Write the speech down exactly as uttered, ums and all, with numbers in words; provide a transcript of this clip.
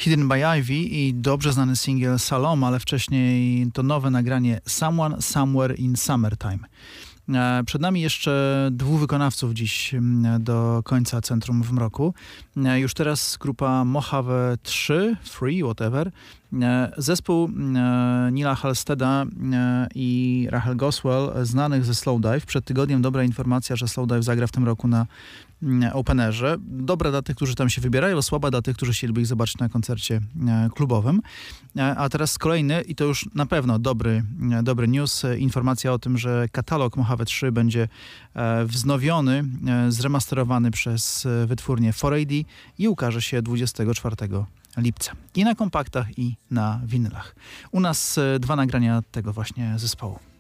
Hidden by Ivy i dobrze znany singiel Salome, ale wcześniej to nowe nagranie Someone Somewhere in Summertime. Przed nami jeszcze dwóch wykonawców dziś do końca Centrum w Mroku. Już teraz grupa Mojave trzy, Free, whatever. Zespół Nila Halsteda i Rachel Goswell, znanych ze Slowdive. Przed tygodniem dobra informacja, że Slowdive zagra w tym roku na Openerze. Dobra dla tych, którzy tam się wybierają, słaba dla tych, którzy chcieliby ich zobaczyć na koncercie klubowym. A teraz kolejny, i to już na pewno dobry, dobry news, informacja o tym, że katalog Mojave trzy będzie wznowiony, zremasterowany przez wytwórnię czterysta osiemdziesiąt i ukaże się dwudziestego czwartego lipca. I na kompaktach, i na winylach. U nas dwa nagrania tego właśnie zespołu.